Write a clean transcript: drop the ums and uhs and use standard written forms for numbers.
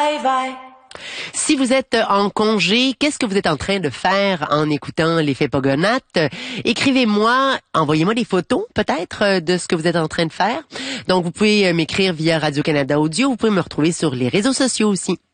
bye bye. Si vous êtes en congé, qu'est-ce que vous êtes en train de faire en écoutant l'effet Pogonates? Écrivez-moi, envoyez-moi des photos peut-être de ce que vous êtes en train de faire. Donc vous pouvez m'écrire via Radio-Canada Audio, vous pouvez me retrouver sur les réseaux sociaux aussi.